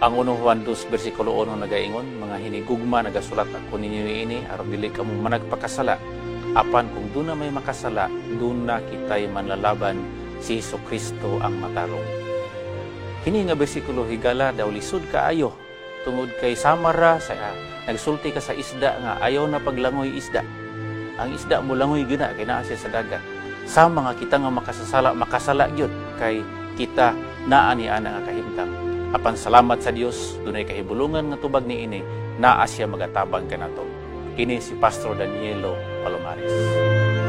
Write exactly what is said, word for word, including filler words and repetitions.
Ang unong Juan two, versikulo one nagaingon, mga hinigugma nagasulat ako ninyo ini, aron dili kamo managpakasala. Apan kung doon na may makasala, doon na kita'y manlalaban si Hesus Kristo ang matarong. Kini nga bersikulo higala daw lisod kaayo tungod kay samara sa nagsulti ka sa isda nga ayaw na paglangoy isda. Ang isda mo langoy gina kay naa siya sa dagat. Sama nga kita nga makasasala makasala gyud kay kita naa ni ana nga kahimtang. Apan salamat sa Dios dunay kahibulungan nga tubag niini naa siya magatabang kanato. Kini si Pastor Danielo Palomares.